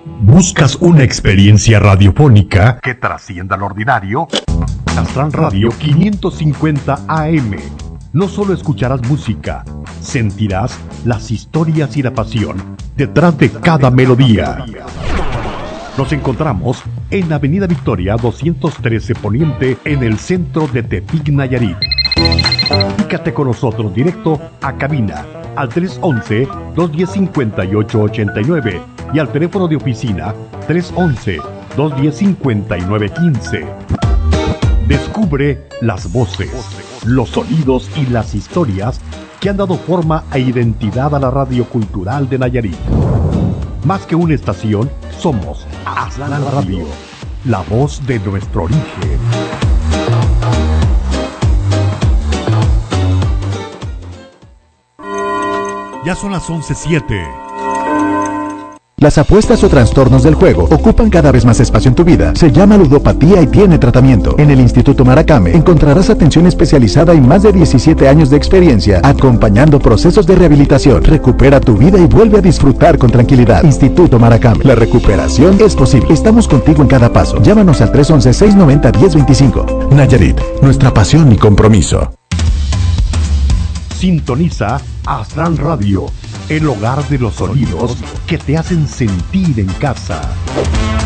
¿Buscas una experiencia radiofónica que trascienda lo ordinario? Astral Radio 550 AM. No solo escucharás música, sentirás las historias y la pasión detrás de cada melodía. Nos encontramos en Avenida Victoria 213 Poniente, en el centro de Tepic, Nayarit. Comunícate con nosotros directo a cabina al 311-210-5889 y al teléfono de oficina 311-210-5915. Descubre las voces, los sonidos y las historias que han dado forma e identidad a la radio cultural de Nayarit. Más que una estación, somos Astral Radio, la voz de nuestro origen. Ya son las 11:07. Las apuestas o trastornos del juego ocupan cada vez más espacio en tu vida. Se llama ludopatía y tiene tratamiento. En el Instituto Maracame encontrarás atención especializada y más de 17 años de experiencia acompañando procesos de rehabilitación. Recupera tu vida y vuelve a disfrutar con tranquilidad. Instituto Maracame. La recuperación es posible. Estamos contigo en cada paso. Llámanos al 311-690-1025. Nayarit, nuestra pasión y compromiso. Sintoniza Astral Radio, el hogar de los sonidos que te hacen sentir en casa.